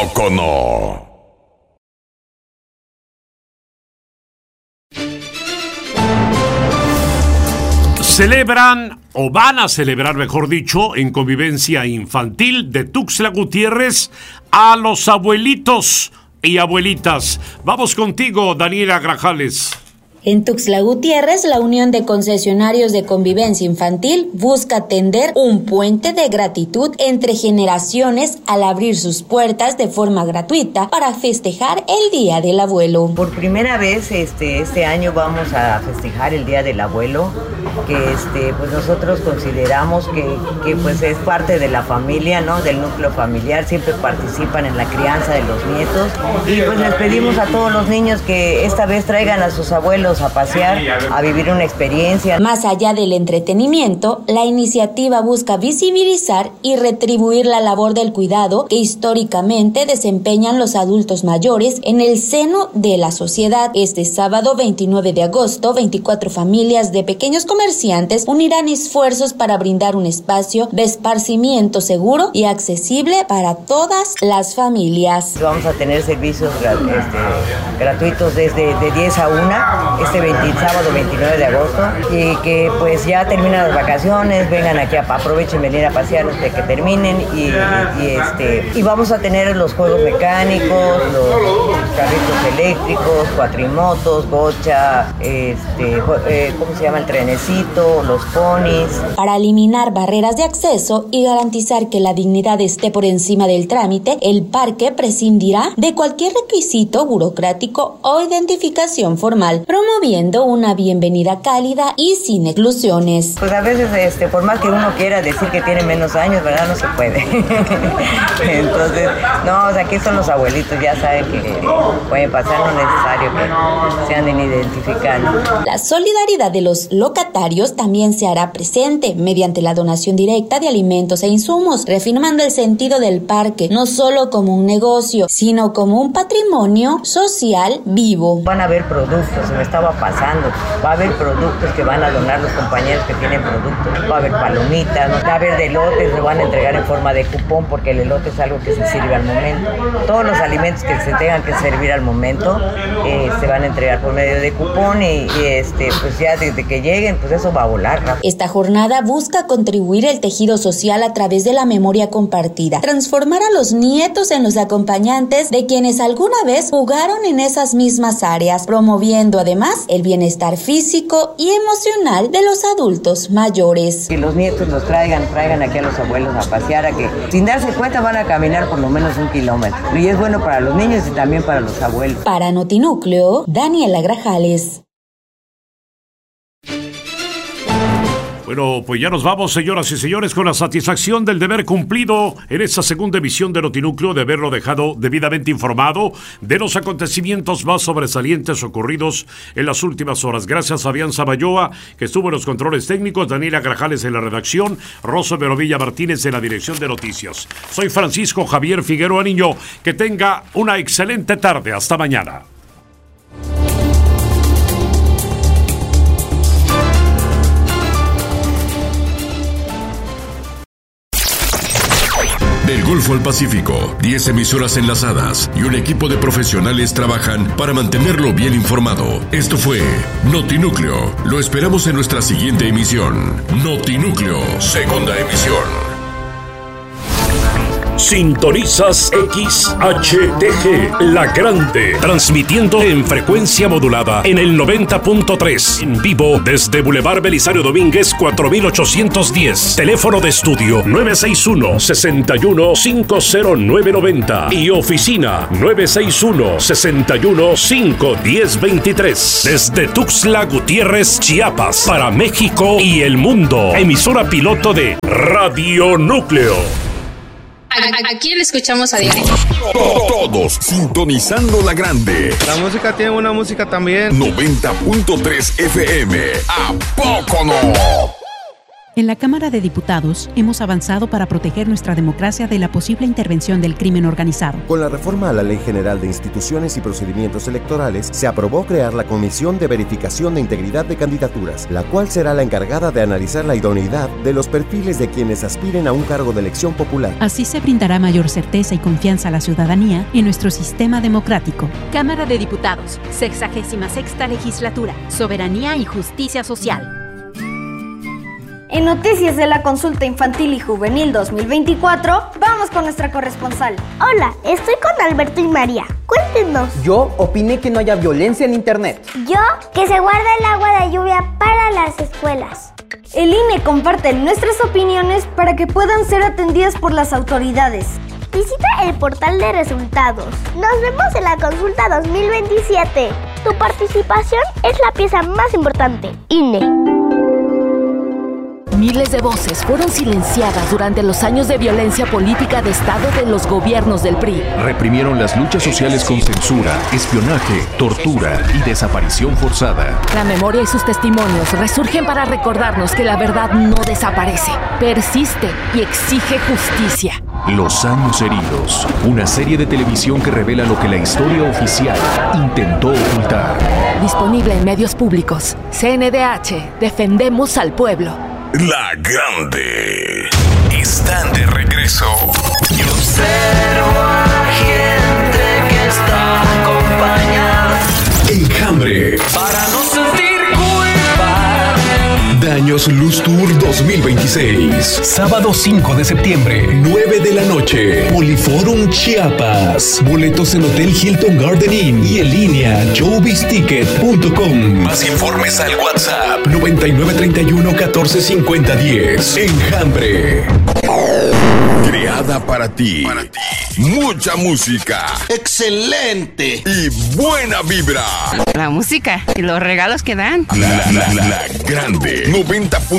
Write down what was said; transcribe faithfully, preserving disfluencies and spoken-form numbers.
poco no? Celebran, o van a celebrar, mejor dicho, en convivencia infantil de Tuxtla Gutiérrez a los abuelitos y abuelitas. Vamos contigo, Daniela Grajales. En Tuxtla Gutiérrez, la Unión de Concesionarios de Convivencia Infantil busca tender un puente de gratitud entre generaciones al abrir sus puertas de forma gratuita para festejar el Día del Abuelo. Por primera vez este, este año vamos a festejar el Día del Abuelo, que este, pues nosotros consideramos que, que pues es parte de la familia, ¿no? Del núcleo familiar, siempre participan en la crianza de los nietos y pues les pedimos a todos los niños que esta vez traigan a sus abuelos a pasear, a vivir una experiencia. Más allá del entretenimiento, la iniciativa busca visibilizar y retribuir la labor del cuidado que históricamente desempeñan los adultos mayores en el seno de la sociedad. Este sábado veintinueve de agosto, veinticuatro familias de pequeños comerciantes unirán esfuerzos para brindar un espacio de esparcimiento seguro y accesible para todas las familias. Vamos a tener servicios este, gratuitos desde de diez a una. Este veinte, sábado veintinueve de agosto y que pues ya terminan las vacaciones, vengan aquí, a, aprovechen venir a pasear hasta que terminen y, y, y este y vamos a tener los juegos mecánicos, los, los carritos eléctricos, cuatrimotos, gocha, este, eh, ¿cómo se llama? El trenecito, los ponis. Para eliminar barreras de acceso y garantizar que la dignidad esté por encima del trámite, el parque prescindirá de cualquier requisito burocrático o identificación formal, promoviendo una bienvenida cálida y sin exclusiones. Pues a veces, este, por más que uno quiera decir que tiene menos años, ¿verdad? No se puede. Entonces, no, o sea, aquí son los abuelitos, ya saben que pueden pasar, no es necesario que se anden identificando. La solidaridad de los locatarios también se hará presente mediante la donación directa de alimentos e insumos, reafirmando el sentido del parque, no solo como un negocio, sino como un patrimonio social vivo. Van a haber productos, se me estaba pasando, va a haber productos que van a donar los compañeros que tienen productos, va a haber palomitas, va a haber elotes, lo van a entregar en forma de cupón porque el elote es algo que se sirve al momento. Todos los alimentos que se tengan que servir al momento eh, se van a entregar por medio de cupón y, y este, pues ya desde que lleguen, pues eso va a volar, ¿no? Esta jornada busca contribuir el tejido social a través de la memoria compartida, transformar a los nietos en los acompañantes de quienes alguna vez jugaron en esas mismas áreas, promoviendo además el bienestar físico y emocional de los adultos mayores. Que los nietos los traigan, traigan aquí a los abuelos a pasear, a que sin darse cuenta van a caminar por lo menos un kilómetro. Y es bueno para los niños y también para los abuelos. Para Notinúcleo, Daniela Grajales. Bueno, pues ya nos vamos, señoras y señores, con la satisfacción del deber cumplido en esta segunda emisión de Notinúcleo, de haberlo dejado debidamente informado de los acontecimientos más sobresalientes ocurridos en las últimas horas. Gracias a Fabián Zaballoa, que estuvo en los controles técnicos, Daniela Grajales en la redacción, Rosa Verovilla Martínez en la dirección de noticias. Soy Francisco Javier Figueroa Niño. Que tenga una excelente tarde. Hasta mañana. Del Golfo al Pacífico, diez emisoras enlazadas y un equipo de profesionales trabajan para mantenerlo bien informado. Esto fue Notinúcleo. Lo esperamos en nuestra siguiente emisión. Notinúcleo, segunda emisión. Sintonizas X H T G, La Grande, transmitiendo en frecuencia modulada en el noventa punto tres, en vivo desde Boulevard Belisario Domínguez cuatro mil ochocientos diez, teléfono de estudio nueve seis uno, seis uno, cinco cero nueve nueve cero y oficina nueve seis uno, seis uno, cinco uno cero dos tres, desde Tuxtla Gutiérrez, Chiapas, para México y el mundo, emisora piloto de Radio Núcleo. Aquí le escuchamos a diario. Todos sintonizando La Grande. La música tiene una música también. noventa punto tres F M. ¿A poco no? En la Cámara de Diputados hemos avanzado para proteger nuestra democracia de la posible intervención del crimen organizado. Con la reforma a la Ley General de Instituciones y Procedimientos Electorales, se aprobó crear la Comisión de Verificación de Integridad de Candidaturas, la cual será la encargada de analizar la idoneidad de los perfiles de quienes aspiren a un cargo de elección popular. Así se brindará mayor certeza y confianza a la ciudadanía en nuestro sistema democrático. Cámara de Diputados, sexagésima sexta legislatura, Soberanía y Justicia Social. En noticias de la Consulta Infantil y Juvenil dos mil veinticuatro, vamos con nuestra corresponsal. Hola, estoy con Alberto y María. Cuéntenos. Yo opiné que no haya violencia en internet. Yo, que se guarde el agua de lluvia para las escuelas. El I N E comparte nuestras opiniones para que puedan ser atendidas por las autoridades. Visita el portal de resultados. Nos vemos en la Consulta dos mil veintisiete. Tu participación es la pieza más importante. I N E. Miles de voces fueron silenciadas durante los años de violencia política de Estado de los gobiernos del P R I. Reprimieron las luchas sociales con censura, espionaje, tortura y desaparición forzada. La memoria y sus testimonios resurgen para recordarnos que la verdad no desaparece, persiste y exige justicia. Los años heridos, una serie de televisión que revela lo que la historia oficial intentó ocultar. Disponible en medios públicos. C N D H, defendemos al pueblo. La Grande. Están de regreso. Y observo a gente que está acompañada. Enjambre. Para no sentir culpa. Daños Luz Tour dos mil veintiséis. Sábado cinco de septiembre, nueve de la noche. Poliforum Chiapas. Boletos en Hotel Hilton Garden Inn y en línea showbiz ticket punto com. Más informes al WhatsApp noventa y nueve treinta y uno catorce cincuenta diez. Enjambre. Creada para ti. Para ti. Mucha música. Excelente. Y buena vibra. La música y los regalos que dan. La, la, la, la Grande. noventa